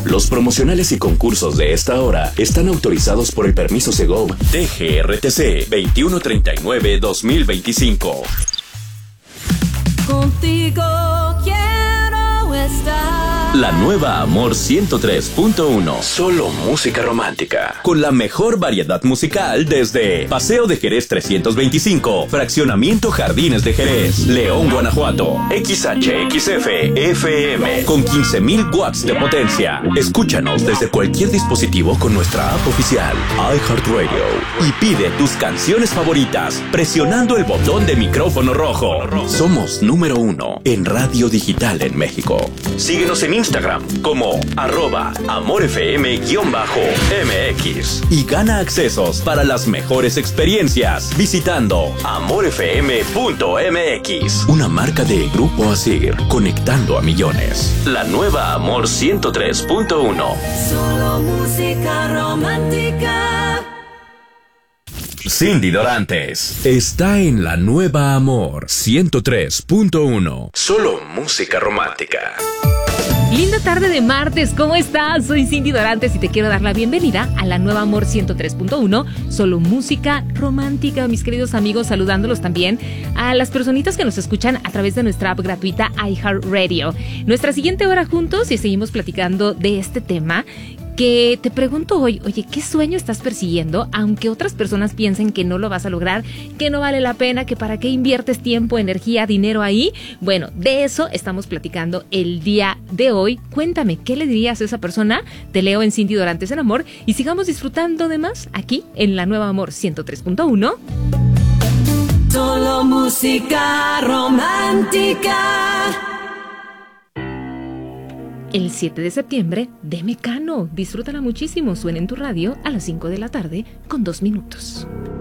Los promocionales y concursos de esta hora están autorizados por el permiso Segov DGRTC 2139-2025. Contigo quiero estar. La nueva Amor 103.1. Solo música romántica. Con la mejor variedad musical desde Paseo de Jerez 325, Fraccionamiento Jardines de Jerez, León, Guanajuato. XHXF FM con 15,000 watts de potencia. Escúchanos desde cualquier dispositivo con nuestra app oficial iHeartRadio y pide tus canciones favoritas presionando el botón de micrófono rojo. Somos número 1 en radio digital en México. Síguenos en Instagram como @amorfm_mx y gana accesos para las mejores experiencias visitando amorfm.mx. Una marca de Grupo Asir, conectando a millones. La nueva Amor 103.1. Solo música romántica. Cindy Dorantes está en la nueva Amor 103.1. Solo música romántica. Linda tarde de martes, ¿cómo estás? Soy Cindy Dorantes y te quiero dar la bienvenida a la nueva Amor 103.1, solo música romántica. Mis queridos amigos, saludándolos también a las personitas que nos escuchan a través de nuestra app gratuita iHeartRadio. Nuestra siguiente hora juntos y seguimos platicando de este tema que te pregunto hoy, oye, ¿qué sueño estás persiguiendo? Aunque otras personas piensen que no lo vas a lograr, que no vale la pena, que para qué inviertes tiempo, energía, dinero ahí. Bueno, de eso estamos platicando el día de hoy. Cuéntame, ¿qué le dirías a esa persona? Te leo en Cindy Dorantes en Amor y sigamos disfrutando de más aquí en la nueva Amor 103.1. Solo música romántica. El 7 de septiembre de Mecano. Disfrútala muchísimo. Suena en tu radio a las 5 de la tarde con 2 minutos.